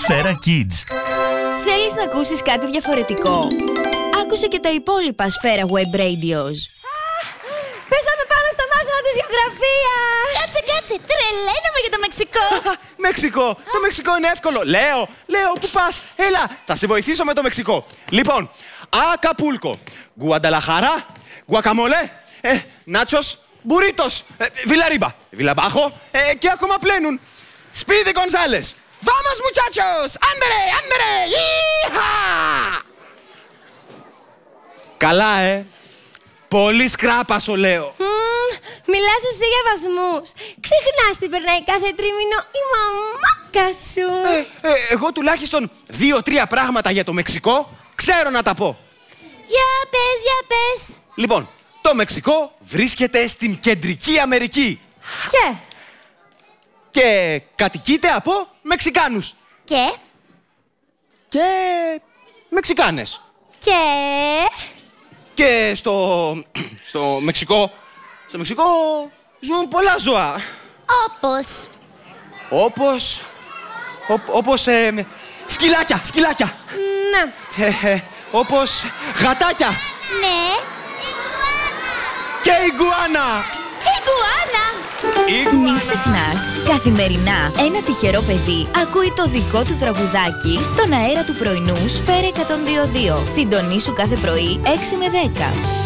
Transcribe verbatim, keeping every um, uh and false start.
Σφαίρα Kids. Θέλεις να ακούσεις κάτι διαφορετικό? Άκουσε και τα υπόλοιπα Σφαίρα Web Radios. Πέσαμε πάνω στο μάθημα της γεωγραφίας! Κάτσε, κάτσε! Τρελαίνομαι για το Μεξικό! Μεξικό! Το Μεξικό είναι εύκολο! Λέω, λέω, πού πας? Έλα, θα σε βοηθήσω με το Μεξικό. Λοιπόν, Ακαπούλκο, Γκουανταλαχάρα, Γκουακαμολέ, ε, Νάτσος, Μπουρίτος, ε, Βιλαρίμπα, Βιλαμπάχο ε, και ακόμα πλένουν. Σπίδι Γκονζάλες. Vamos muchachos! Άντρε, άντρε! Ιχα! Καλά, ε! Πολύ σκράπα, σου λέω. Mm, μιλάς εσύ για βαθμούς. Ξεχνάς τι περνάει κάθε τρίμηνο η μαμάκα σου. Ε, ε, εγώ τουλάχιστον δύο-τρία πράγματα για το Μεξικό ξέρω να τα πω. Για πες, για πες. Λοιπόν, το Μεξικό βρίσκεται στην Κεντρική Αμερική. Και... Και κατοικείται από Μεξικάνους. Και... Και... Μεξικάνες. Και... Και στο... στο Μεξικό... Στο Μεξικό ζουν πολλά ζώα. Όπως... Όπως... Ό, όπως... Ε, σκυλάκια, σκυλάκια. Να. Ε, ε, όπως γατάκια. Ναι. Και ιγκουάνα. Ιγκουάνα. Μην ξεχνάς, καθημερινά ένα τυχερό παιδί ακούει το δικό του τραγουδάκι στον αέρα του πρωινού Σφαίρα εκατόν δύο κόμμα δύο. Συντονίσου κάθε πρωί έξι με δέκα.